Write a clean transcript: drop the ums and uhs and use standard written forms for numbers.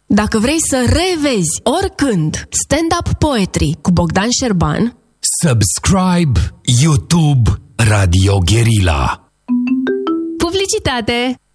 Dacă vrei să revezi oricând stand-up poetry cu Bogdan Șerban, subscribe YouTube Radio Guerilla. publicitate!